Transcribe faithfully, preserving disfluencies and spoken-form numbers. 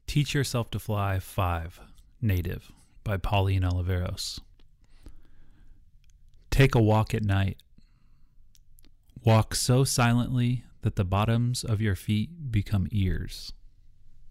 Teach Yourself to Fly five, Native, by Pauline Oliveros. Take a walk at night. Walk so silently that the bottoms of your feet become ears.